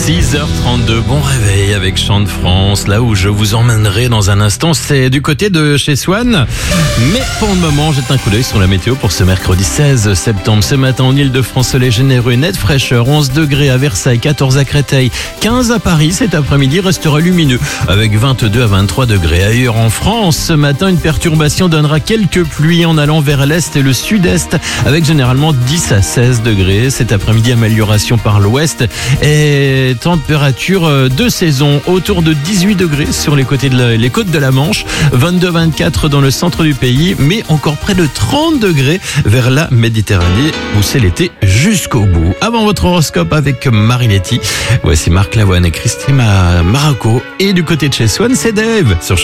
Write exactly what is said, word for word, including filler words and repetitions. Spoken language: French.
six heures trente-deux, bon réveil avec Chant de France. Là où je vous emmènerai dans un instant, c'est du côté de chez Swan. Mais pour le moment, jette un coup d'œil sur la météo pour ce mercredi seize septembre. Ce matin en Ile-de-France, soleil généreux, nette fraîcheur, onze degrés à Versailles, quatorze à Créteil, quinze à Paris. Cet après-midi restera lumineux avec vingt-deux à vingt-trois degrés. Ailleurs en France, ce matin, une perturbation donnera quelques pluies en allant vers l'est et le sud-est avec généralement dix à seize degrés. Cet après-midi, amélioration par l'ouest et température de saison autour de dix-huit degrés sur les, côtés de la, les côtes de la Manche, vingt-deux à vingt-quatre dans le centre du pays, mais encore près de trente degrés vers la Méditerranée où c'est l'été jusqu'au bout. Avant votre horoscope avec Marinetti, voici Marc Lavoine et Christina Marocco, et du côté de chez Swan, c'est Dave sur